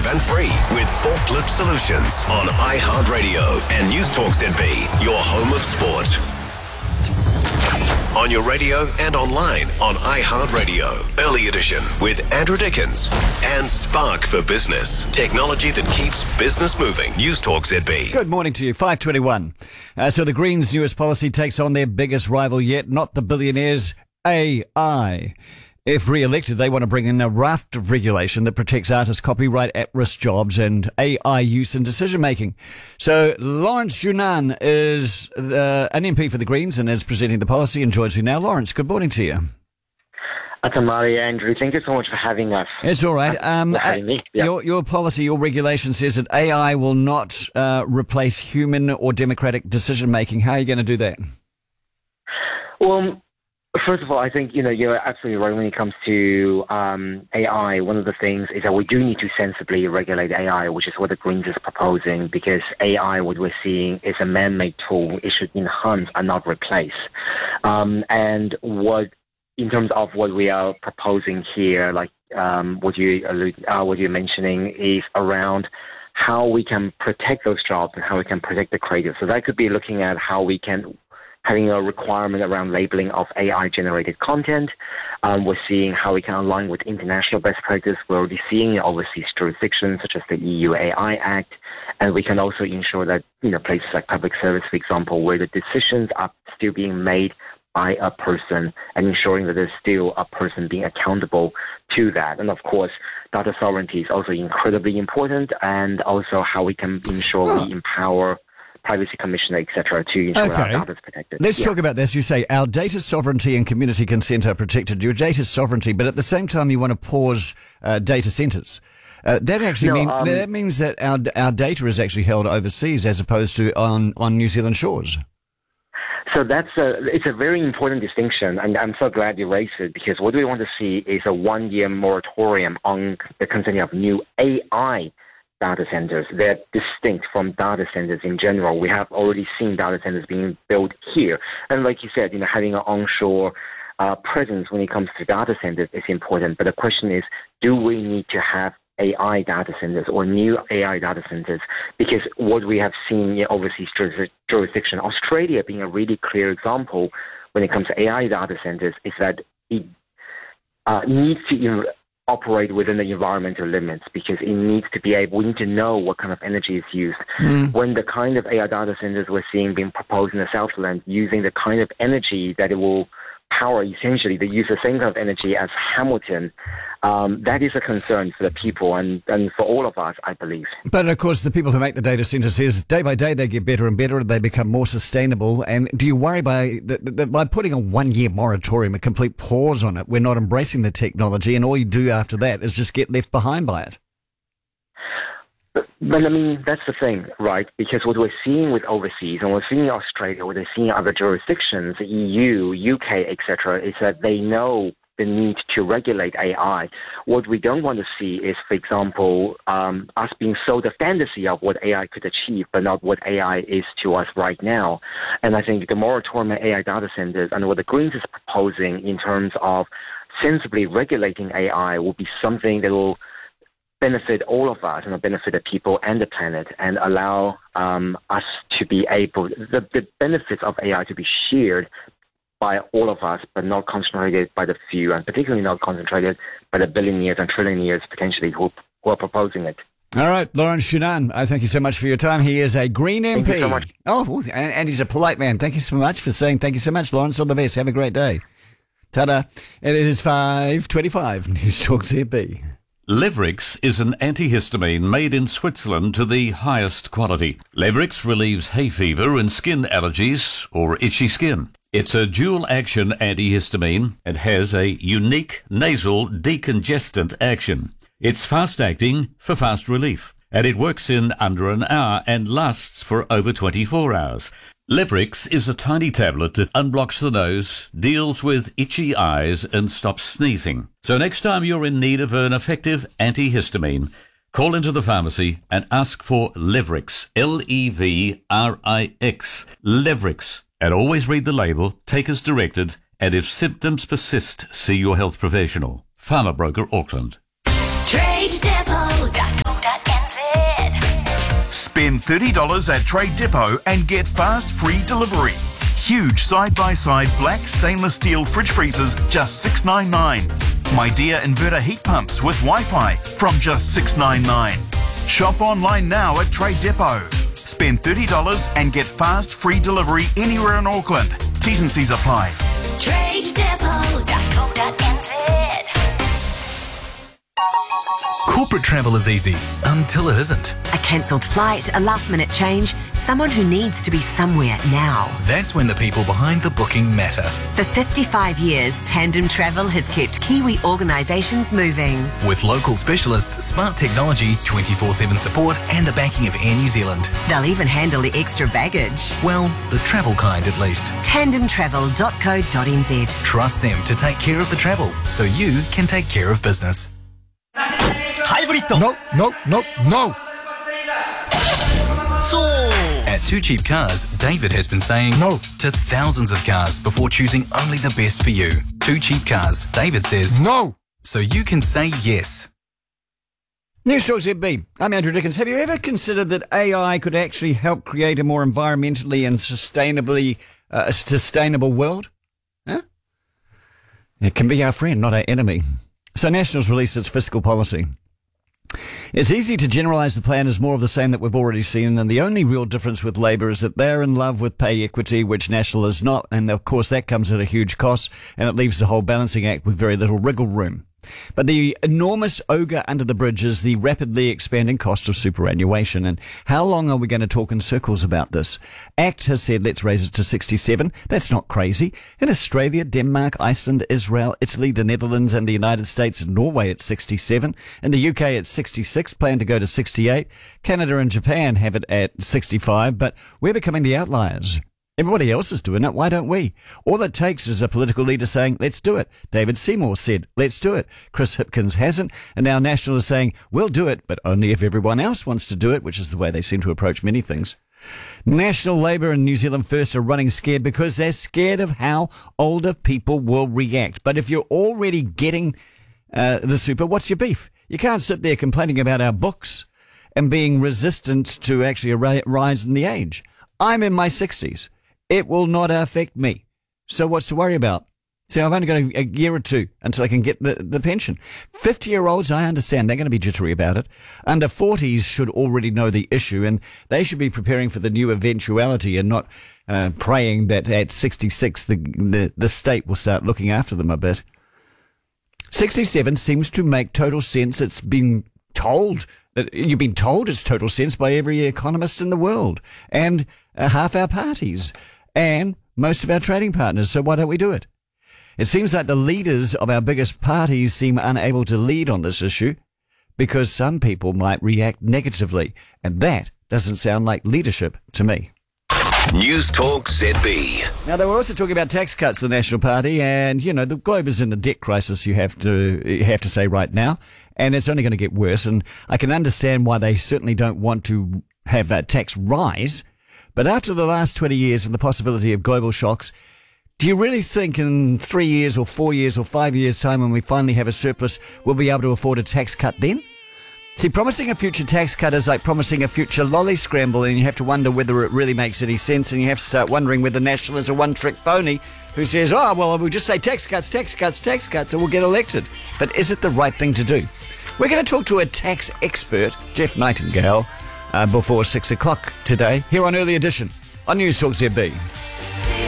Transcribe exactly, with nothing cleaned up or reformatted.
live and free with Forklift Solutions on iHeartRadio and News Talk Z B, your home of sport. On your radio and online on iHeartRadio. Early Edition with Andrew Dickens and Spark for Business. Technology that keeps business moving. News Talk Z B. Good morning to you. five twenty-one. Uh, so the Greens' newest policy takes on their biggest rival yet, not the billionaires, A I. If re-elected, they want to bring in a raft of regulation that protects artists' copyright, at-risk jobs and A I use in decision-making. So Lawrence Yunnan is uh, an M P for the Greens and is presenting the policy and joins me now. Lawrence, good morning to you. Atamari, Andrew, thank you so much for having us. It's all right. Um, for having me. Yeah. Your, your policy, your regulation says that A I will not uh, replace human or democratic decision-making. How are you going to do that? Well, first of all, I think, you know, you're absolutely right when it comes to um, A I. One of the things is that we do need to sensibly regulate A I, which is what the Greens is proposing, because A I, what we're seeing, is a man-made tool. It should enhance and not replace. Um, and what, in terms of what we are proposing here, like um, what you allude, uh, what you're mentioning, is around how we can protect those jobs and how we can protect the creators. So that could be looking at how we can having a requirement around labeling of A I-generated content. Um, we're seeing how we can align with international best practice. We're already seeing overseas jurisdictions such as the E U A I Act, and we can also ensure that, you know, places like public service, for example, where the decisions are still being made by a person and ensuring that there's still a person being accountable to that. And of course, data sovereignty is also incredibly important, and also how we can ensure oh. we empower Privacy Commissioner, et cetera, to ensure okay. our data is protected. Let's yeah. talk about this. You say our data sovereignty and community consent are protected. Your data sovereignty, but at the same time, you want to pause uh, data centres. Uh, that actually no, mean, um, that means that our our data is actually held overseas as opposed to on, on New Zealand shores. So that's a, it's a very important distinction, and I'm so glad you raised it, because what we want to see is a one-year moratorium on the concerning of new A I data centers. They're distinct from data centers in general. We have already seen data centers being built here. And like you said, you know, having an onshore uh, presence when it comes to data centers is important. But the question is, do we need to have A I data centers or new A I data centers? Because what we have seen in overseas juris- jurisdiction, Australia being a really clear example when it comes to A I data centers, is that it uh, needs to you operate within the environmental limits, because it needs to be able, we need to know what kind of energy is used. Mm. When the kind of A I data centers we're seeing being proposed in the Southland using the kind of energy that it will power, essentially, they use the same kind of energy as Hamilton, um, that is a concern for the people and, and for all of us, I believe. But of course, the people who make the data centres says day by day they get better and better and they become more sustainable. And do you worry by the, the, by putting a one-year moratorium, a complete pause on it, we're not embracing the technology, and all you do after that is just get left behind by it? But, but I mean, that's the thing, right? Because what we're seeing with overseas, and we're seeing in Australia, what they're seeing in other jurisdictions, E U, U K, et cetera, is that they know the need to regulate A I. What we don't want to see is, for example, um, us being sold the fantasy of what A I could achieve, but not what A I is to us right now. And I think the moratorium on A I data centers and what the Greens is proposing in terms of sensibly regulating A I will be something that will benefit all of us and benefit the people and the planet, and allow um, us to be able, the, the benefits of A I to be shared by all of us, but not concentrated by the few, and particularly not concentrated by the billionaires and trillionaires potentially who, who are proposing it. All right, Lawrence Yunnan, I thank you so much for your time. He is a Green M P. Thank you so much. Oh, and, and he's a polite man. Thank you so much for saying thank you so much, Lawrence. All the best. Have a great day. Ta-da. And it is five twenty-five. News Talk Z B. Levrix is an antihistamine made in Switzerland to the highest quality. Levrix relieves hay fever and skin allergies or itchy skin. It's a dual-action antihistamine and has a unique nasal decongestant action. It's fast-acting for fast relief, and it works in under an hour and lasts for over twenty-four hours. Levrix is a tiny tablet that unblocks the nose, deals with itchy eyes, and stops sneezing. So next time you're in need of an effective antihistamine, call into the pharmacy and ask for Levrix, L E V R I X, Levrix. And always read the label, take as directed, and if symptoms persist, see your health professional. Farmer Broker Auckland. trade depot dot co dot Spend thirty dollars at Trade Depot and get fast free delivery. Huge side-by-side black stainless steel fridge freezers, just six dollars ninety-nine. My Dear inverter heat pumps with Wi-Fi from just six dollars ninety-nine. Shop online now at Trade Depot. Spend thirty dollars and get fast free delivery anywhere in Auckland. T's and C's apply. trade depot dot co dot n z. Corporate travel is easy until it isn't. A cancelled flight, a last-minute change, someone who needs to be somewhere now. That's when the people behind the booking matter. For fifty-five years, Tandem Travel has kept Kiwi organisations moving. With local specialists, smart technology, twenty-four seven support and the backing of Air New Zealand. They'll even handle the extra baggage. Well, the travel kind at least. tandem travel dot co dot n z. Trust them to take care of the travel so you can take care of business. No, no, no, no. At Too Cheap Cars, David has been saying no to thousands of cars before choosing only the best for you. Too Cheap Cars, David says no, so you can say yes. News Talk Z B. I'm Andrew Dickens. Have you ever considered that A I could actually help create a more environmentally and sustainably uh, sustainable world? Huh? It can be our friend, not our enemy. So Nationals released its fiscal policy. It's easy to generalise the plan as more of the same that we've already seen, and the only real difference with Labour is that they're in love with pay equity, which National is not, and of course that comes at a huge cost, and it leaves the whole balancing act with very little wriggle room. But the enormous ogre under the bridge is the rapidly expanding cost of superannuation. And how long are we going to talk in circles about this? ACT has said let's raise it to sixty-seven. That's not crazy. In Australia, Denmark, Iceland, Israel, Italy, the Netherlands and the United States and Norway it's sixty-seven. In the U K it's sixty-six, plan to go to sixty-eight. Canada and Japan have it at sixty-five, but we're becoming the outliers. Everybody else is doing it. Why don't we? All it takes is a political leader saying, let's do it. David Seymour said, let's do it. Chris Hipkins hasn't. And now National is saying, we'll do it, but only if everyone else wants to do it, which is the way they seem to approach many things. National Labour and New Zealand First are running scared because they're scared of how older people will react. But if you're already getting uh, the super, what's your beef? You can't sit there complaining about our books and being resistant to actually a rise in the age. I'm in my sixties. It will not affect me. So what's to worry about? See, I've only got a, a year or two until I can get the, the pension. fifty-year-olds, I understand, they're going to be jittery about it. Under forties should already know the issue, and they should be preparing for the new eventuality and not uh, praying that at sixty-six the, the, the state will start looking after them a bit. sixty-seven seems to make total sense. It's been told, that you've been told it's total sense by every economist in the world, and uh, half our parties, and most of our trading partners. So why don't we do it? It seems like the leaders of our biggest parties seem unable to lead on this issue because some people might react negatively, and that doesn't sound like leadership to me. News Talk Z B. Now, they were also talking about tax cuts, the National Party, and, you know, the globe is in a debt crisis, you have to you have to say right now, and it's only going to get worse, and I can understand why they certainly don't want to have a tax rise, but after the last twenty years and the possibility of global shocks, do you really think in three years or four years or five years' time when we finally have a surplus, we'll be able to afford a tax cut then? See, promising a future tax cut is like promising a future lolly scramble, and you have to wonder whether it really makes any sense, and you have to start wondering whether National is a one-trick pony who says, oh, well, we'll just say tax cuts, tax cuts, tax cuts, and we'll get elected. But is it the right thing to do? We're going to talk to a tax expert, Jeff Nightingale, uh, before six o'clock today, here on Early Edition on News Talk Z B.